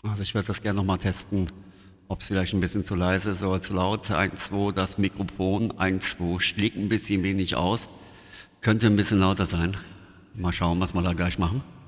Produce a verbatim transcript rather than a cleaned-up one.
Also ich werde das gerne nochmal testen, ob es vielleicht ein bisschen zu leise ist oder zu laut. eins, zwei, das Mikrofon. eins, zwei, schlägt ein bisschen wenig aus. Könnte ein bisschen lauter sein. Mal schauen, was wir da gleich machen.